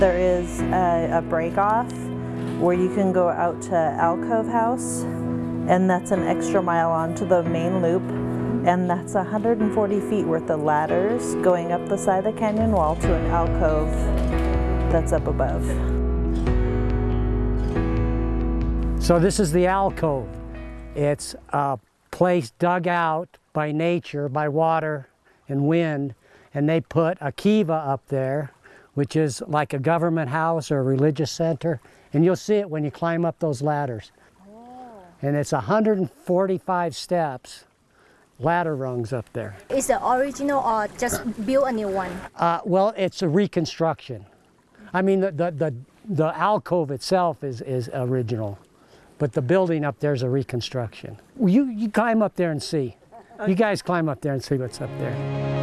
There is a break-off where you can go out to Alcove House, and that's an extra mile onto the main loop, and that's 140 feet worth of ladders going up the side of the canyon wall to an alcove that's up above. So this is the alcove. It's a place dug out by nature, by water and wind, and they put a kiva up there, which is like a government house or a religious center, and you'll see it when you climb up those ladders. And it's 145 steps, ladder rungs up there. Is it original or just build a new one? Well, it's a reconstruction. I mean, the alcove itself is original, but the building up there is a reconstruction. You climb up there and see. You guys climb up there and see what's up there.